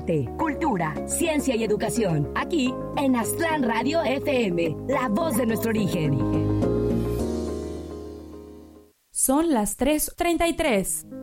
arte, cultura, ciencia y educación. Aquí en Aztlán Radio FM, la voz de nuestro origen. Son las 3:33.